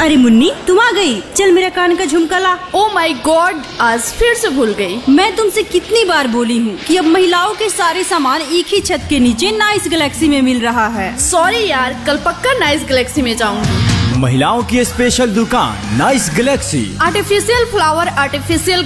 अरे मुन्नी, तुम आ गई। चल मेरा कान का झुमका ला। ओ माय गॉड, आज फिर से भूल गई। मैं तुमसे कितनी बार बोली हूँ कि अब महिलाओं के सारे सामान एक ही छत के नीचे नाइस गैलेक्सी में मिल रहा है। सॉरी यार, कल पक्का नाइस गैलेक्सी में जाऊंगी। महिलाओं की स्पेशल दुकान nice Galaxy. Artificial flower, artificial